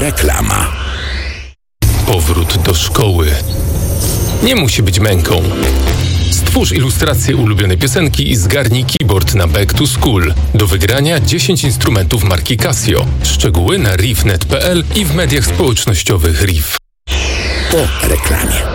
Reklama. Powrót do szkoły nie musi być męką. Stwórz ilustrację ulubionej piosenki i zgarnij keyboard na Back to School. Do wygrania 10 instrumentów marki Casio. Szczegóły na riff.net.pl i w mediach społecznościowych Riff. Po reklamie.